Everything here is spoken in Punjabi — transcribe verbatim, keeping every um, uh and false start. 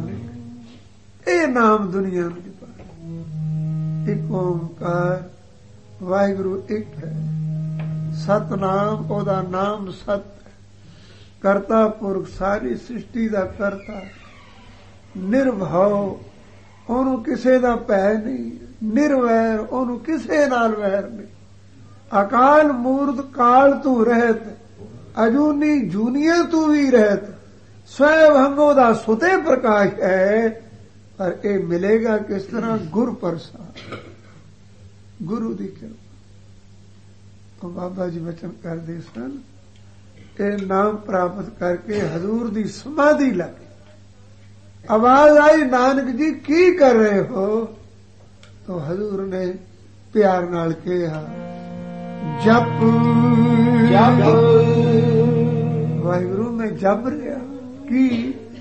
ਨਾਨਕ ਇਹ ਨਾਮ ਦੁਨੀਆ ਨੂੰ ਜਪਾ। ਇੱਕ ਓਂਕਾਰ ਵਾਹਿਗੁਰੂ ਇੱਕ ਹੈ। ਸਤਨਾਮ ਉਹਦਾ ਨਾਮ ਸਤ, ਕਰਤਾ ਪੁਰਖ ਸਾਰੀ ਸ੍ਰਿਸ਼ਟੀ ਦਾ ਕਰਤਾ, ਨਿਰਭਉ ਉਹਨੂੰ ਕਿਸੇ ਦਾ ਭੈ ਨਹੀਂ, ਨਿਰਵੈਰ ਉਹਨੂੰ ਕਿਸੇ ਨਾਲ ਵੈਰ ਨਹੀਂ। ਅਕਾਲ ਮੂਰਤ ਕਾਲ ਤੂੰ ਰਹਿਤ, ਅਜੂਨੀ ਜੂਨੀਆਂ ਤੂੰ ਵੀ ਰਹਿਤ, ਸਵੈਭੰਗੋ ਦਾ ਸੁਤੇ ਪ੍ਰਕਾਸ਼ ਹੈ। ਪਰ ਇਹ ਮਿਲੇਗਾ ਕਿਸ ਤਰ੍ਹਾਂ? ਗੁਰ ਪ੍ਰਸਾਦ, ਗੁਰੂ ਦੀ ਕਿਰਪਾ। ਬਾਬਾ ਜੀ ਬਚਨ ਕਰਦੇ ਸਨ, ਇਹ ਨਾਮ ਪ੍ਰਾਪਤ ਕਰਕੇ ਹਜ਼ੂਰ ਦੀ ਸਮਾਧੀ ਲੱਗੀ। ਆਵਾਜ਼ ਆਈ, ਨਾਨਕ ਜੀ ਕੀ ਕਰ ਰਹੇ ਹੋ? तो हजूर ने प्यार नाल कहा, जप जप वाहिगुरु में जप रहा की